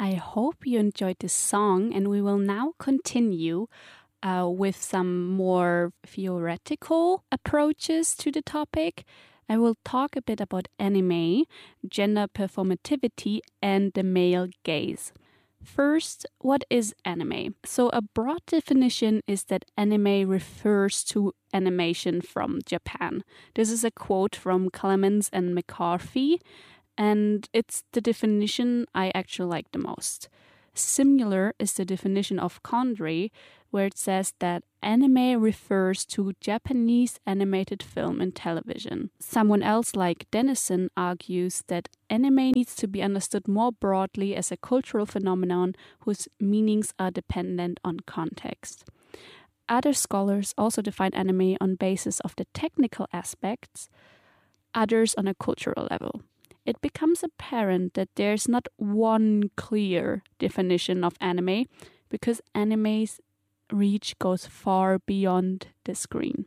I hope you enjoyed this song, and we will now continue with some more theoretical approaches to the topic. I will talk a bit about anime, gender performativity, and the male gaze. First, what is anime? So a broad definition is that anime refers to animation from Japan. This is a quote from Clemens and McCarthy, and it's the definition I actually like the most. Similar is the definition of Condry, where it says that anime refers to Japanese animated film and television. Someone else like Dennison argues that anime needs to be understood more broadly as a cultural phenomenon whose meanings are dependent on context. Other scholars also define anime on basis of the technical aspects, others on a cultural level. It becomes apparent that there's not one clear definition of anime because anime's reach goes far beyond the screen.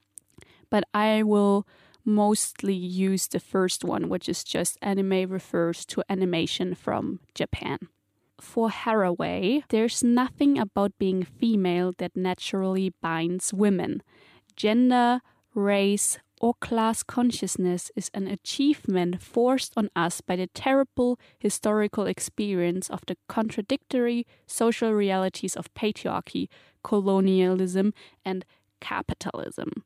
But I will mostly use the first one, which is just anime refers to animation from Japan. For Haraway, there's nothing about being female that naturally binds women. Gender, race, or class consciousness is an achievement forced on us by the terrible historical experience of the contradictory social realities of patriarchy, colonialism, and capitalism.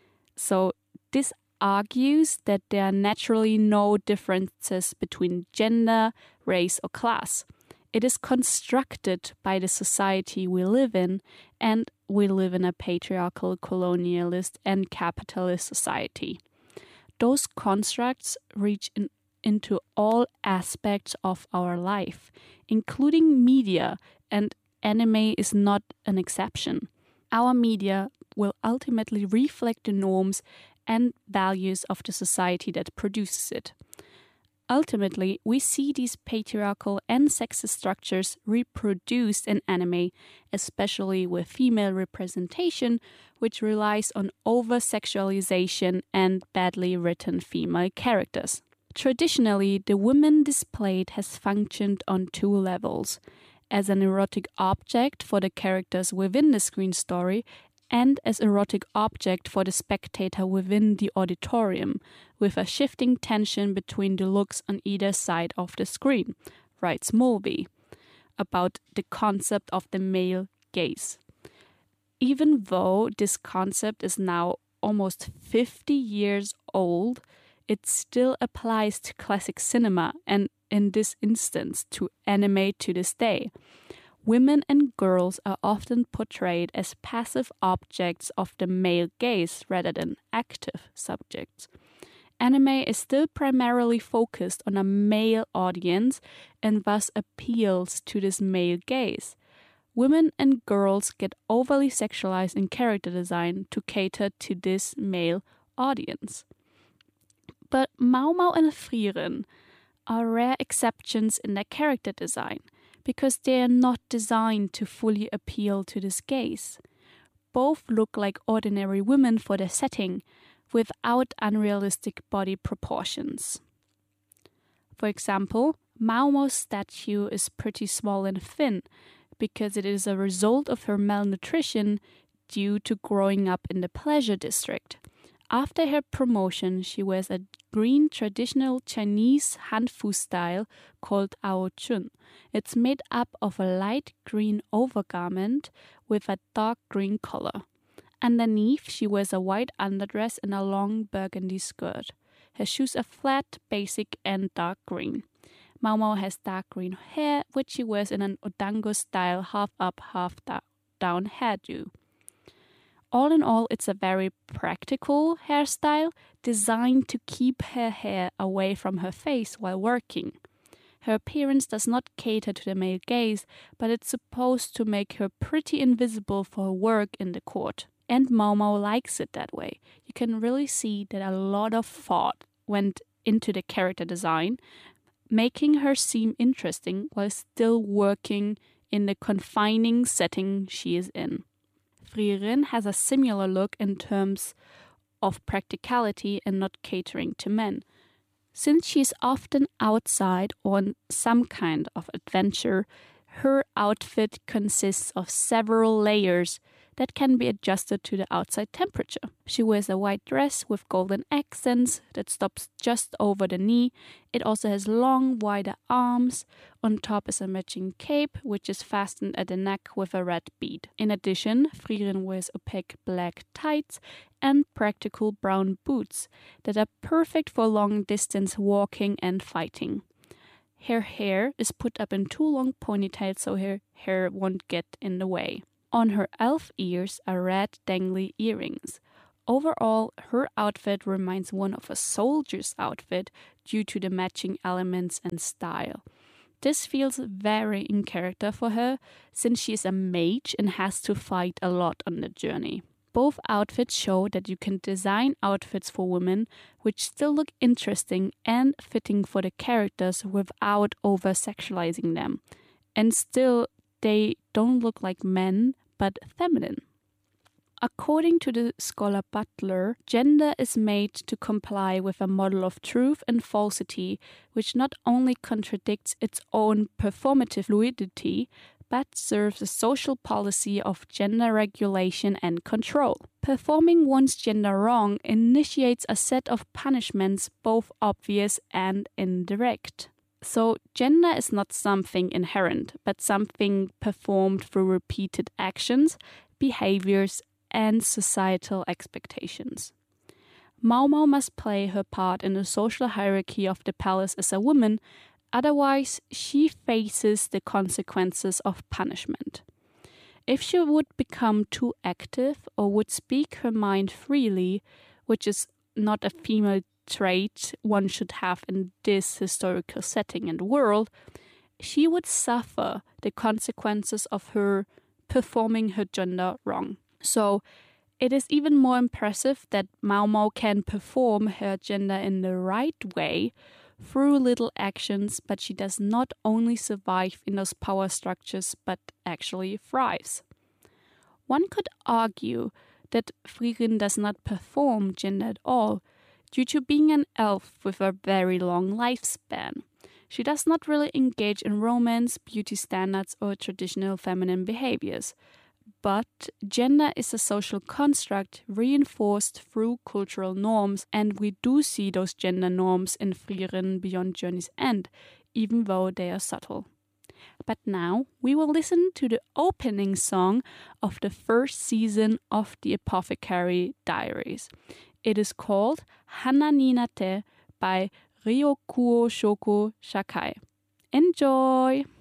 So this argues that there are naturally no differences between gender, race, or class. It is constructed by the society we live in, and we live in a patriarchal, colonialist, and capitalist society. Those constructs reach into all aspects of our life, including media, and anime is not an exception. Our media will ultimately reflect the norms and values of the society that produces it. Ultimately, we see these patriarchal and sexist structures reproduced in anime, especially with female representation, which relies on over-sexualization and badly written female characters. Traditionally, the woman displayed has functioned on two levels: as an erotic object for the characters within the screen story, and as erotic object for the spectator within the auditorium, with a shifting tension between the looks on either side of the screen, writes Mulvey, about the concept of the male gaze. Even though this concept is now almost 50 years old, it still applies to classic cinema and, in this instance, to anime to this day. Women and girls are often portrayed as passive objects of the male gaze rather than active subjects. Anime is still primarily focused on a male audience and thus appeals to this male gaze. Women and girls get overly sexualized in character design to cater to this male audience. But Mau Mau and Frieren are rare exceptions in their character design, because they are not designed to fully appeal to this gaze. Both look like ordinary women for their setting, without unrealistic body proportions. For example, Mau Mau's statue is pretty small and thin, because it is a result of her malnutrition due to growing up in the pleasure district. After her promotion, she wears a green traditional Chinese Hanfu style called Ao Chun. It's made up of a light green overgarment with a dark green collar. Underneath, she wears a white underdress and a long burgundy skirt. Her shoes are flat, basic, and dark green. Mau Mau has dark green hair, which she wears in an Odango style half up, half down hairdo. All in all, it's a very practical hairstyle designed to keep her hair away from her face while working. Her appearance does not cater to the male gaze, but it's supposed to make her pretty invisible for her work in the court. And Mau Mau likes it that way. You can really see that a lot of thought went into the character design, making her seem interesting while still working in the confining setting she is in. Frieren has a similar look in terms of practicality and not catering to men. Since she is often outside on some kind of adventure, her outfit consists of several layers that can be adjusted to the outside temperature. She wears a white dress with golden accents that stops just over the knee. It also has long, wider arms. On top is a matching cape, which is fastened at the neck with a red bead. In addition, Frieren wears opaque black tights and practical brown boots that are perfect for long-distance walking and fighting. Her hair is put up in 2 long ponytails so her hair won't get in the way. On her elf ears are red dangly earrings. Overall, her outfit reminds one of a soldier's outfit due to the matching elements and style. This feels very in character for her, since she is a mage and has to fight a lot on the journey. Both outfits show that you can design outfits for women which still look interesting and fitting for the characters without over-sexualizing them. And still, they don't look like men, but feminine. According to the scholar Butler, gender is made to comply with a model of truth and falsity, which not only contradicts its own performative fluidity, but serves a social policy of gender regulation and control. Performing one's gender wrong initiates a set of punishments, both obvious and indirect. So, gender is not something inherent, but something performed through repeated actions, behaviors, and societal expectations. Mau Mau must play her part in the social hierarchy of the palace as a woman, otherwise she faces the consequences of punishment. If she would become too active or would speak her mind freely, which is not a female trait one should have in this historical setting and world, she would suffer the consequences of her performing her gender wrong. So it is even more impressive that Mau Mau can perform her gender in the right way through little actions, but she does not only survive in those power structures, but actually thrives. One could argue that Frieren does not perform gender at all, due to being an elf with a very long lifespan. She does not really engage in romance, beauty standards, or traditional feminine behaviors. But gender is a social construct reinforced through cultural norms, and we do see those gender norms in Frieren Beyond Journey's End, even though they are subtle. But now we will listen to the opening song of the first season of the Apothecary Diaries. It is called Hana ni Nate by Ryokuo Shoko Shakai. Enjoy!